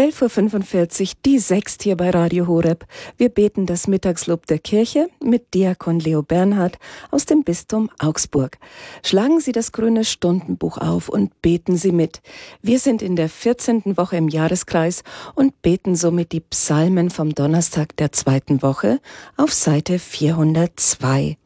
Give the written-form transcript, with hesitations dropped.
11.45 Uhr, die Sext hier bei Radio Horeb. Wir beten das Mittagslob der Kirche mit Diakon Leo Bernhard aus dem Bistum Augsburg. Schlagen Sie das grüne Stundenbuch auf und beten Sie mit. Wir sind in der 14. Woche im Jahreskreis und beten somit die Psalmen vom Donnerstag der 2. Woche auf Seite 402.